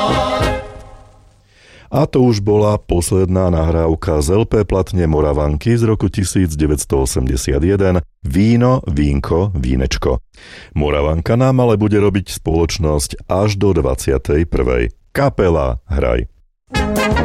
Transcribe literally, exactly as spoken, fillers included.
A to už bola posledná nahrávka z el pé platne Moravanky z roku devätnásťstoosemdesiatjeden Víno, vínko, vínečko. Moravanka nám ale bude robiť spoločnosť až do dvadsiatej prvej Kapela, hraj.